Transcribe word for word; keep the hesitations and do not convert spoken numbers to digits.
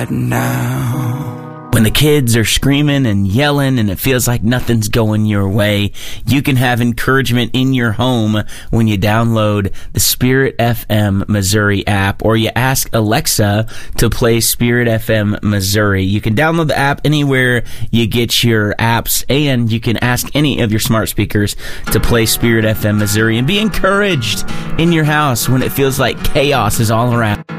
now. When the kids are screaming and yelling and it feels like nothing's going your way, you can have encouragement in your home when you download the Spirit F M Missouri app, or you ask Alexa to play Spirit F M Missouri. You can download the app anywhere you get your apps, and you can ask any of your smart speakers to play Spirit F M Missouri and be encouraged in your house when it feels like chaos is all around.